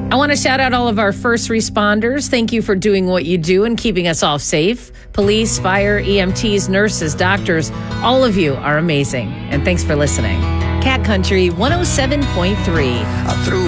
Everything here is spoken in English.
I want to shout out all of our first responders. Thank you for doing what you do and keeping us all safe. Police, fire, EMTs, nurses, doctors, all of you are amazing. And thanks for listening. Cat Country 107.3. I threw